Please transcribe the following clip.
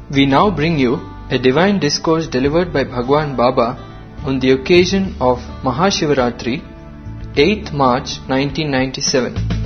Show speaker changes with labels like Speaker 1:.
Speaker 1: We now bring you a divine discourse delivered by Bhagwan Baba on the occasion of Mahashivaratri, 8th March 1997.